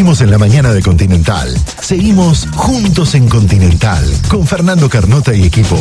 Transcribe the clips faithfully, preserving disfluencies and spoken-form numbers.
Seguimos en la mañana de Continental. Seguimos juntos en Continental con Fernando Carnota y equipo.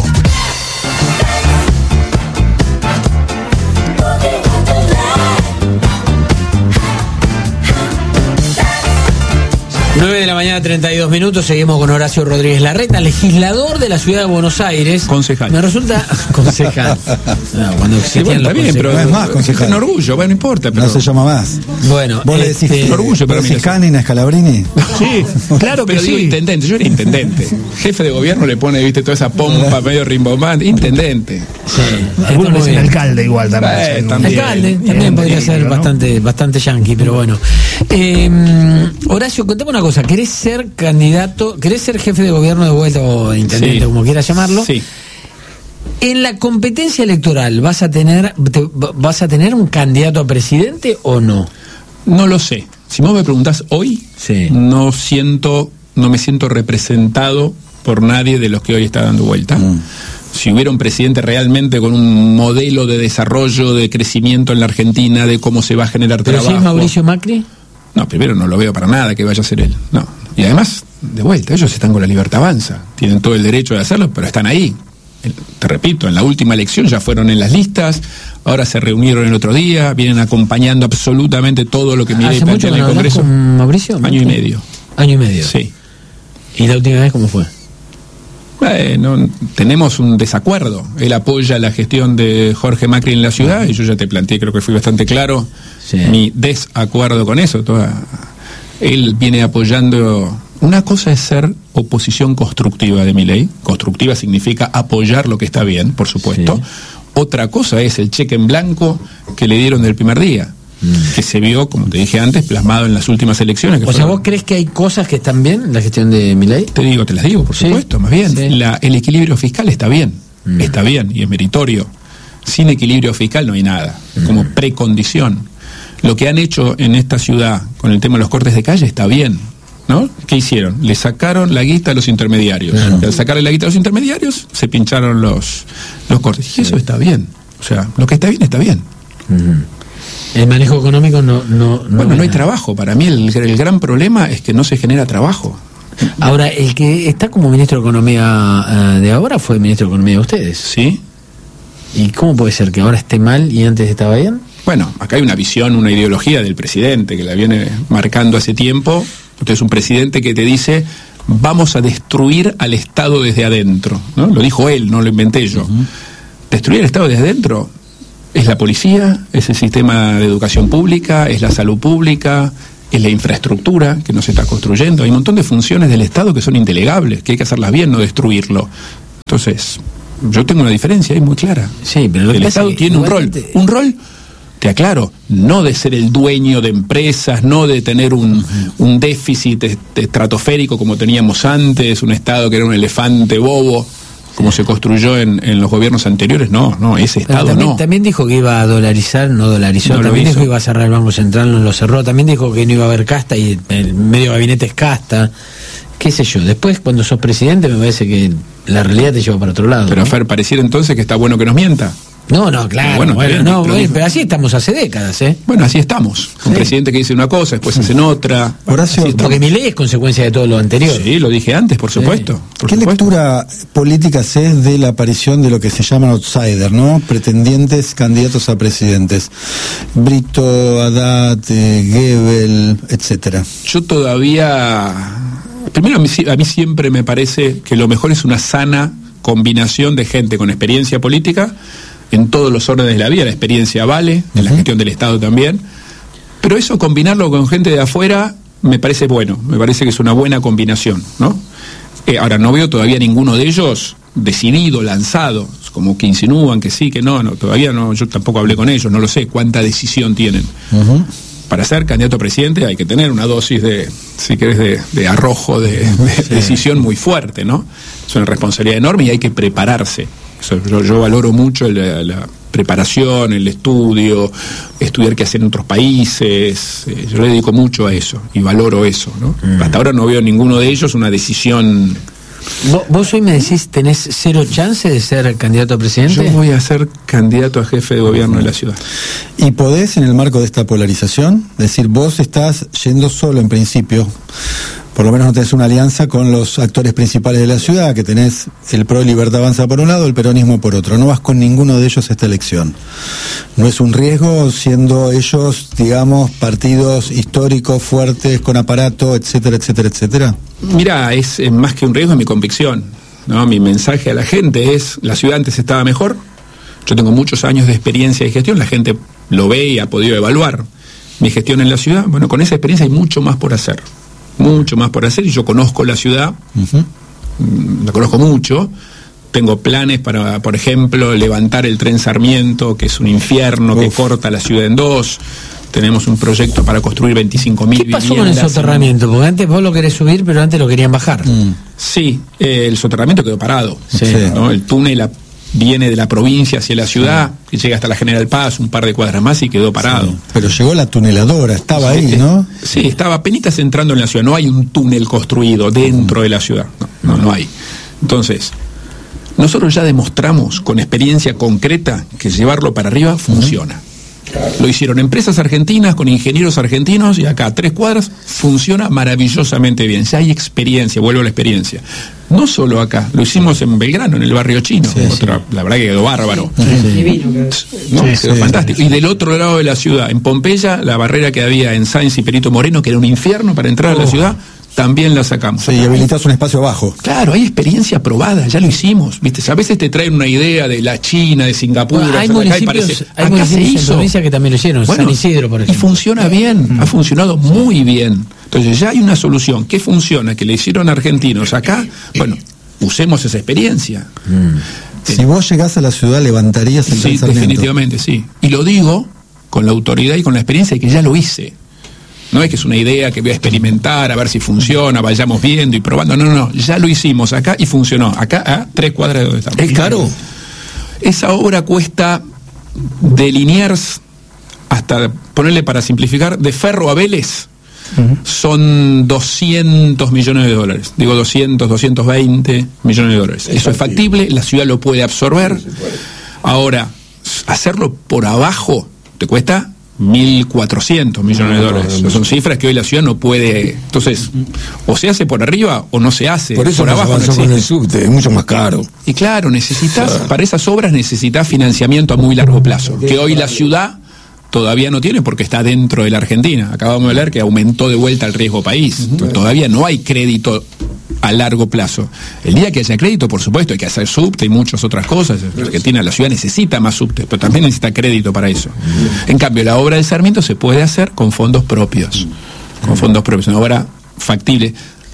nueve de la mañana, treinta y dos minutos. Seguimos con Horacio Rodríguez Larreta, legislador de la ciudad de Buenos Aires. Concejal. Me resulta concejal. No, cuando existían bueno, los está bien, pero no es más concejal. Es un orgullo, bueno, no importa. Pero... No se llama más. Bueno, vos le este... decís un orgullo para mí. Canina, Scalabrini. Sí, claro que pero sí. digo intendente, yo era intendente. Jefe de gobierno le pone, viste, toda esa pompa medio rimbombante. Intendente. Sí, algunos le dicen bien. alcalde igual también. Eh, ¿no? también. Alcalde, también Bien, podría bien, ser ¿no? bastante, bastante yanqui, pero bueno. Eh, Horacio, contame una cosa. ¿Querés ser candidato, querés ser jefe de gobierno de vuelta o intendente, Sí. como quieras llamarlo? Sí. En la competencia electoral, ¿vas a tener te- vas a tener un candidato a presidente o no? No lo sé. Si vos me preguntás hoy, Sí. no siento, no me siento representado por nadie de los que hoy está dando vuelta. Mm. Si hubiera un presidente realmente con un modelo de desarrollo, de crecimiento en la Argentina, de cómo se va a generar ¿Pero si trabajo. es Mauricio Macri? No, primero no lo veo para nada que vaya a ser él. No. Y además, de vuelta, ellos están con la libertad avanza. Tienen todo el derecho de hacerlo, pero están ahí. El- Te repito, en la última elección ya fueron en las listas, ahora se reunieron el otro día, vienen acompañando absolutamente todo lo que Milei ¿Hace mucho plantea que en no el hablas Congreso. con Mauricio? Año y Macri? medio. Año y medio. Sí. ¿Y la última vez cómo fue? Bueno, tenemos un desacuerdo. Él apoya la gestión de Jorge Macri en la ciudad, y yo ya te planteé, creo que fui bastante claro, Sí. mi desacuerdo con eso. Toda... Él viene apoyando... Una cosa es ser oposición constructiva de Milei. Constructiva significa apoyar lo que está bien, por supuesto. Sí. Otra cosa es el cheque en blanco que le dieron del primer día, mm. que se vio, como te dije antes, plasmado en las últimas elecciones. Que O sea, fueron... ¿vos crees que hay cosas que están bien en la gestión de Milei? Te digo, te las digo, por Sí, supuesto, más bien. sí. La, el equilibrio fiscal está bien, Mm. está bien y es meritorio. Sin equilibrio fiscal no hay nada, Mm. como precondición. Lo que han hecho en esta ciudad con el tema de los cortes de calle está bien, ¿no? ¿Qué hicieron? Le sacaron la guita a los intermediarios. Claro. Y al sacarle la guita a los intermediarios, se pincharon los, los cortes. Y eso está bien. O sea, lo que está bien, está bien. Mm. El manejo económico no... no, no Bueno, no hay es- trabajo. Para mí el, el gran problema es que no se genera trabajo. Ahora, el que está como ministro de Economía eh, de ahora fue ministro de Economía de ustedes. ¿Sí? ¿Y cómo puede ser que ahora esté mal y antes estaba bien? Bueno, acá hay una visión, una ideología del presidente que la viene marcando hace tiempo. Entonces, un presidente que te dice, vamos a destruir al Estado desde adentro, ¿no? Lo dijo él, no lo inventé yo. Uh-huh. Destruir el Estado desde adentro es la policía, es el sistema de educación pública, es la salud pública, es la infraestructura que no se está construyendo. Hay un montón de funciones del Estado que son indelegables, que hay que hacerlas bien, no destruirlo. Entonces, yo tengo una diferencia ahí muy clara. Sí, pero lo que el pasa Estado es que tiene un rol, igualmente- un rol, te aclaro, no de ser el dueño de empresas, no de tener un, uh-huh. un déficit est- estratosférico como teníamos antes, un Estado que era un elefante bobo, como se construyó en, en los gobiernos anteriores. No, no, ese Pero Estado también, no. también dijo que iba a dolarizar, no dolarizó. No lo también hizo. dijo que iba a cerrar el Banco Central, no lo cerró. También dijo que no iba a haber casta y el medio gabinete es casta. Qué sé yo. Después, cuando sos presidente, me parece que la realidad te lleva para otro lado. Pero ¿no? Fer, pareciera entonces que está bueno que nos mienta. No, no, claro. Bueno, Bueno, está bien, no, pero bueno, dijo- pero así estamos hace décadas, ¿eh? Bueno, así estamos. Un Sí. presidente que dice una cosa, después hacen otra. Horacio, Así estamos. Porque mi ley es consecuencia de todo lo anterior. Sí, lo dije antes, por supuesto. por ¿Qué supuesto. lectura política haces de la aparición de lo que se llaman outsider, ¿no? Pretendientes, candidatos a presidentes. Brito, Haddad, eh, Goebbels, etcétera. Yo todavía... Primero, a mí, a mí siempre me parece que lo mejor es una sana combinación de gente con experiencia política en todos los órdenes de la vida. La experiencia vale, en la Ujú. gestión del Estado también. Pero eso, combinarlo con gente de afuera, me parece bueno. Me parece que es una buena combinación, ¿no? Eh, ahora, no veo todavía ninguno de ellos decidido, lanzado, como que insinúan que sí, que no, no, todavía no, yo tampoco hablé con ellos, no lo sé cuánta decisión tienen. Uh-huh. Para ser candidato a presidente hay que tener una dosis de, si querés, de, de arrojo, de, de Sí. decisión muy fuerte, ¿no? Es una responsabilidad enorme y hay que prepararse. Eso, yo, yo valoro mucho la, la preparación, el estudio, estudiar qué hacer en otros países. Eh, yo le dedico mucho a eso y valoro eso, ¿no? Mm. Hasta ahora no veo en ninguno de ellos una decisión ¿Vos, vos hoy me decís, tenés cero chance de ser candidato a presidente? Yo voy a ser candidato a jefe de gobierno de la ciudad. ¿Y podés, en el marco de esta polarización, decir, vos estás yendo solo en principio, por lo menos no tenés una alianza con los actores principales de la ciudad, que tenés el Pro Libertad Avanza por un lado, el peronismo por otro, no vas con ninguno de ellos a esta elección? ¿No es un riesgo, siendo ellos, digamos, partidos históricos, fuertes, con aparato, etcétera, etcétera, etcétera? Mira, es, es más que un riesgo, es mi convicción, ¿no? Mi mensaje a la gente es, la ciudad antes estaba mejor, yo tengo muchos años de experiencia de gestión, la gente lo ve y ha podido evaluar mi gestión en la ciudad. Bueno, con esa experiencia hay mucho más por hacer. Mucho más por hacer, y yo conozco la ciudad, uh-huh. la conozco mucho, tengo planes para, por ejemplo, levantar el tren Sarmiento, que es un infierno, Uf. que corta la ciudad en dos. Tenemos un proyecto para construir veinticinco mil viviendas. ¿Qué pasó con el soterramiento? Porque antes vos lo querés subir, pero antes lo querían bajar. Mm. Sí, eh, el soterramiento quedó parado, sí. ¿no? El túnel a viene de la provincia hacia la ciudad, sí. que llega hasta la General Paz, un par de cuadras más, y quedó parado. Sí. Pero llegó la tuneladora, estaba sí, ahí, ¿no? Sí, estaba penitas entrando en la ciudad, no hay un túnel construido dentro de la ciudad, no, no, no hay. Entonces, nosotros ya demostramos con experiencia concreta que llevarlo para arriba funciona. Uh-huh. Lo hicieron empresas argentinas con ingenieros argentinos, y acá a tres cuadras funciona maravillosamente bien. Ya hay experiencia, vuelvo a la experiencia. No solo acá, lo hicimos en Belgrano, en el barrio chino. Sí, Otra, sí. La verdad que quedó bárbaro. Sí, sí. ¿No? Sí, quedó sí, fantástico. Sí. Y del otro lado de la ciudad, en Pompeya, la barrera que había en Sáenz y Perito Moreno, que era un infierno para entrar oh. a la ciudad, también la sacamos. Sí, y habilitas un espacio abajo. Claro, hay experiencia probada, ya lo hicimos, ¿viste? A veces te traen una idea de la China, de Singapur, bueno, hay municipios, parece, hay acá se hizo. En provincia que también lo hicieron, bueno, San Isidro, por ejemplo. Y funciona bien, mm. ha funcionado muy bien. Entonces ya hay una solución que funciona, que le hicieron argentinos acá, bueno, usemos esa experiencia. Mm. Si eh, vos llegás a la ciudad, ¿levantarías el Sí, definitivamente, sí. Y lo digo con la autoridad y con la experiencia de que ya lo hice. No es que es una idea que voy a experimentar, a ver si funciona, vayamos viendo y probando. No, no, no. Ya lo hicimos acá y funcionó. Acá a tres cuadras de donde estamos. ¿Es caro? Esa obra cuesta de Liniers hasta, ponerle para simplificar, de Ferro a Vélez, uh-huh. son doscientos millones de dólares. Digo doscientos, doscientos veinte millones de dólares. Es Eso factible. es factible, la ciudad lo puede absorber. Sí, Ahora, hacerlo por abajo te cuesta mil cuatrocientos millones de dólares. No, son cifras que hoy la ciudad no puede. Entonces, o se hace por arriba o no se hace. Por eso por no abajo se avanzó con el subte, es mucho más caro. Y claro, necesitas, sí. para esas obras necesitas financiamiento a muy largo plazo, que hoy la ciudad todavía no tiene porque está dentro de la Argentina. Acabamos de leer que aumentó de vuelta el riesgo país. Uh-huh. Todavía no hay crédito a largo plazo. El día que haya crédito, por supuesto, hay que hacer subte y muchas otras cosas. Argentina, la ciudad necesita más subte, pero también necesita crédito para eso. Uh-huh. En cambio, la obra de Sarmiento se puede hacer con fondos propios. Uh-huh. Con fondos propios, una obra factible.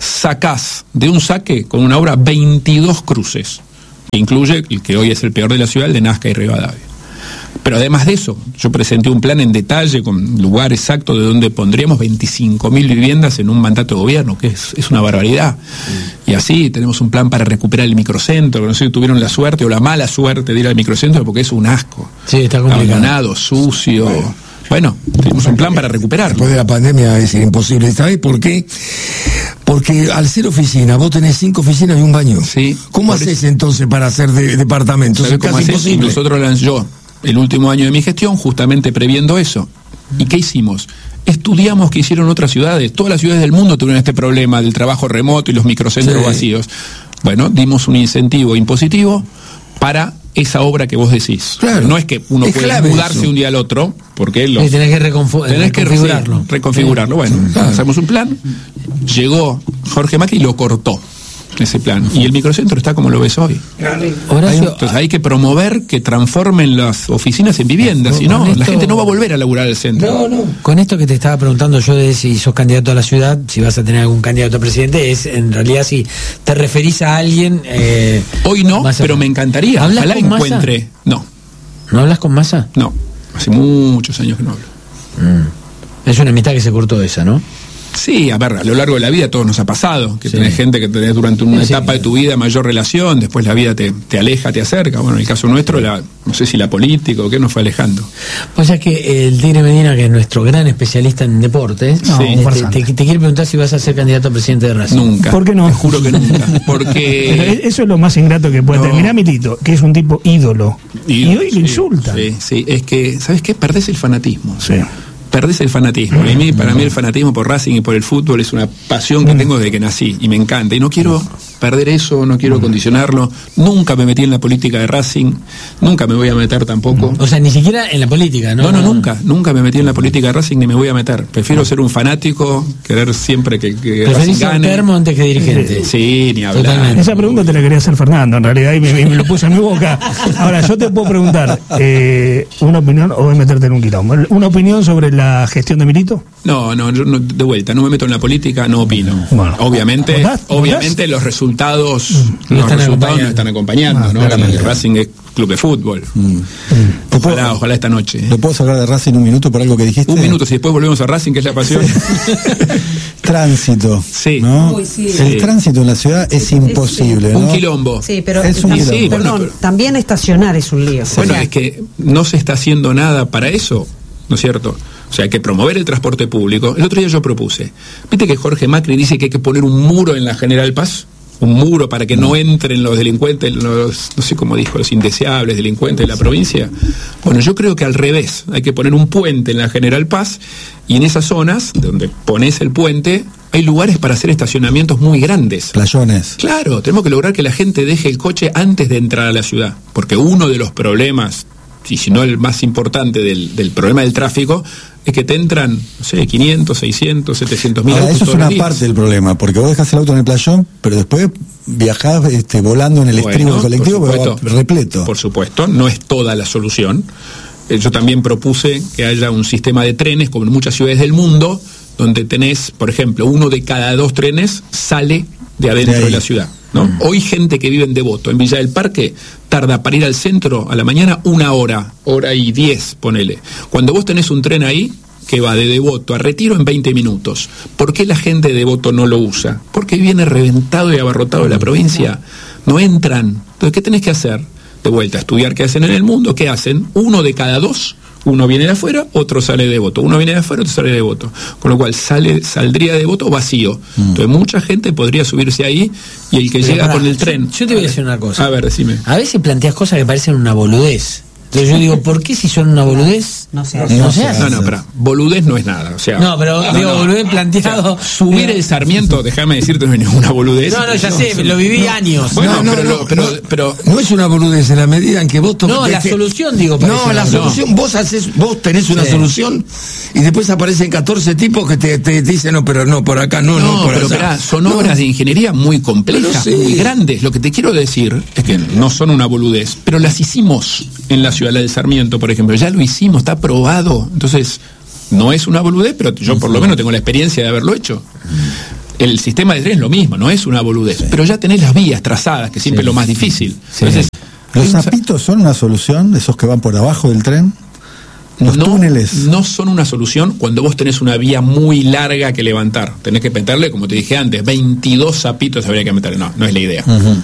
Sacás de un saque con una obra veintidós cruces, que incluye el que hoy es el peor de la ciudad, el de Nazca y Rivadavia. Pero además de eso, yo presenté un plan en detalle con lugar exacto de donde pondríamos veinticinco mil viviendas en un mandato de gobierno, que es, es una barbaridad. Mm. Y así tenemos un plan para recuperar el microcentro, que no sé si tuvieron la suerte o la mala suerte de ir al microcentro, porque es un asco. Sí, está complicado. Abandonado, sucio. Bueno, bueno tenemos un plan para recuperarlo. Después de la pandemia es imposible. ¿Sabes por qué? Porque al ser oficina, vos tenés cinco oficinas y un baño. Sí. ¿Cómo haces eso? Entonces para hacer de, departamentos? Es casi imposible. Nosotros lancé yo el último año de mi gestión, justamente previendo eso. ¿Y qué hicimos? Estudiamos qué hicieron otras ciudades. Todas las ciudades del mundo tuvieron este problema del trabajo remoto y los microcentros sí. vacíos. Bueno, dimos un incentivo impositivo para esa obra que vos decís. Claro. No es que uno es puede mudarse eso. un día al otro, porque los, sí, tenés que, reconfu- tenés que reconfigurarlo. Sí, reconfigurarlo. Bueno, claro. hacemos un plan. Llegó Jorge Macri y lo cortó. Ese plan. Y el microcentro está como lo ves hoy. Horacio, Entonces hay que promover que transformen las oficinas en viviendas, si no, la gente no va a volver a laburar al centro. No, no. Con esto que te estaba preguntando yo de si sos candidato a la ciudad, si vas a tener algún candidato a presidente, es en realidad si te referís a alguien. Eh, hoy no, pero me encantaría. Ojalá encuentre. Massa? No. ¿No hablas con Massa? No. Hace muchos años que no hablo. Mm. Es una amistad que se cortó esa, ¿no? Sí, a ver, a lo largo de la vida todos nos ha pasado, que sí. tenés gente que tenés durante una sí, etapa sí. de tu vida mayor relación, después la vida te, te aleja, te acerca. Bueno, en el caso nuestro, la, no sé si la política o qué nos fue alejando. O sea que el Tigre Medina, que es nuestro gran especialista en deportes, no, sí. te, te, te quiere preguntar si vas a ser candidato a presidente de Racing. Nunca. ¿Por qué no? Te juro que nunca. Porque eso es lo más ingrato que puede no. terminar Milito, que es un tipo ídolo. ídolo y hoy sí, lo insulta. Sí, sí, es que, ¿sabes qué? Perdés el fanatismo. Sí. Perdés el fanatismo. Y a mí, para mí el fanatismo por Racing y por el fútbol es una pasión que tengo desde que nací y me encanta. Y no quiero perder eso, no quiero condicionarlo. Nunca me metí en la política de Racing, nunca me voy a meter tampoco. O sea, ni siquiera en la política, ¿no? No, no, nunca, nunca me metí en la política de Racing ni me voy a meter. Prefiero ser un fanático, querer siempre que, que Racing gane. Termo antes que dirigente. Sí, ni hablar. Totalmente. Esa pregunta te la quería hacer Fernando, en realidad, y me, me lo puse en mi boca. Ahora, yo te puedo preguntar, eh, una opinión, o voy a meterte en un quilombo, una opinión sobre la gestión de Milito. No, no, yo no, de vuelta, no me meto en la política, no opino. Bueno, obviamente, ¿votás? obviamente ¿votás? los resultados, mm. los no resultados no están acompañando, ah, ¿no? El Racing es club de fútbol. Mm. Ojalá, puedo, ojalá esta noche. ¿Lo puedo sacar de Racing un minuto por algo que dijiste? Un minuto, si después volvemos a Racing, que es la pasión. Tránsito. Sí. ¿no? Uy, sí. El sí. tránsito en la ciudad es, es imposible. Es, ¿no? Un quilombo. Sí, pero es un tam- sí, perdón, bueno, pero, también estacionar es un lío. Bueno, o sea, es que no se está haciendo nada para eso, ¿no es cierto? O sea, hay que promover el transporte público. El otro día yo propuse, ¿viste que Jorge Macri dice que hay que poner un muro en la General Paz? Un muro para que no entren los delincuentes, los, no sé cómo dijo, los indeseables delincuentes de la provincia. Bueno, yo creo que al revés, hay que poner un puente en la General Paz y en esas zonas donde pones el puente hay lugares para hacer estacionamientos muy grandes. Playones. Claro, tenemos que lograr que la gente deje el coche antes de entrar a la ciudad, porque uno de los problemas, y si no el más importante del, del problema del tráfico, es que te entran, no sé, quinientos, seiscientos, setecientos mil autos. Eso es una parte del problema, porque vos dejás el auto en el playón, pero después viajás este, volando en el bueno, estribo del colectivo, pero repleto. Por supuesto, no es toda la solución. Yo también propuse que haya un sistema de trenes, como en muchas ciudades del mundo, donde tenés, por ejemplo, uno de cada dos trenes sale de adentro de, de la ciudad. ¿no? Mm. Hoy gente que vive en Devoto, en Villa del Parque, tarda para ir al centro a la mañana una hora, hora y diez, ponele. Cuando vos tenés un tren ahí que va de Devoto a Retiro en veinte minutos, ¿por qué la gente de Devoto no lo usa? Porque viene reventado y abarrotado de la provincia, no entran. Entonces, ¿qué tenés que hacer? De vuelta, estudiar qué hacen en el mundo. ¿Qué hacen? Uno de cada dos. Uno viene de afuera, otro sale de Devoto. Uno viene de afuera, otro sale de Devoto. Con lo cual sale, saldría de Devoto vacío. Mm. Entonces mucha gente podría subirse ahí y el que Pero llega para, con el tren... Yo, yo te voy a decir una cosa. A ver, decime. A veces planteas cosas que parecen una boludez. Entonces yo digo, ¿por qué si son una boludez? No se hace. No se hace. No, no, pero boludez no es nada. O sea, no, pero no, digo, no. boludez planteado. O sea, subir el Sarmiento, déjame decirte, no es ninguna boludez. No, no, ya no, sé, no, lo viví no. años. Bueno, no, pero, no, lo, pero, no, pero, no es una boludez en la medida en que vos No, la que, solución, digo. No, la solución, vos haces, vos tenés una sí. solución y después aparecen catorce tipos que te, te, te dicen, no, pero no, por acá, no, no, no por pero allá. Esperá, son no. obras de ingeniería muy complejas, sí. muy grandes. Lo que te quiero decir es que no son una boludez, pero las hicimos en la ciudad del Sarmiento, por ejemplo. Ya lo hicimos, está aprobado. Entonces, no es una boludez, pero yo por lo menos tengo la experiencia de haberlo hecho. El sistema de tren es lo mismo, no es una boludez, sí. pero ya tenés las vías trazadas, que siempre sí. es lo más difícil. Sí. Entonces, ¿los zapitos son una solución, esos que van por abajo del tren? Los no, túneles no son una solución cuando vos tenés una vía muy larga que levantar. Tenés que meterle, como te dije antes, veintidós zapitos habría que meterle. No, no es la idea. Uh-huh.